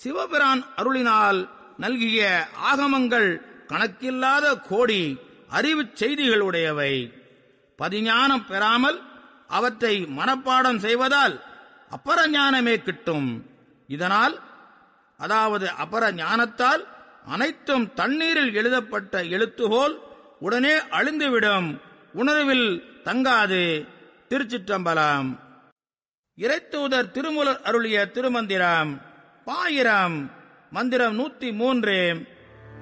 சிவபிரான் அருளினால் நல்கிய ஆகமங்கள் கணக்கில்லாத கோடி அறிவுச் செய்திகளுடையவை. பதிஞானம் பெறாமல் அவற்றை மனப்பாடம் செய்வதால் அப்பர ஞானமே கிட்டும். இதனால், அதாவது அபர ஞானத்தால் அனைத்தும் தண்ணீரில் எழுதப்பட்ட எழுத்துகோல் உடனே அழிந்துவிடும், உணர்வில் தங்காது. திருச்சிற்றம்பலம். இறைத்தூதர் திருமூலர் அருளிய திருமந்திரம் பாயிரம். மந்திரம் 103.